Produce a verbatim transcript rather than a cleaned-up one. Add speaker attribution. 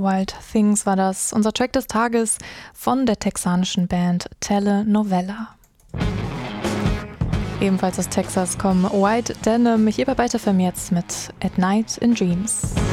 Speaker 1: Wild Things war das, unser Track des Tages von der texanischen Band Telenovela. Ebenfalls aus Texas kommen White Denim, hierbei weiter jetzt mit At Night in Dreams.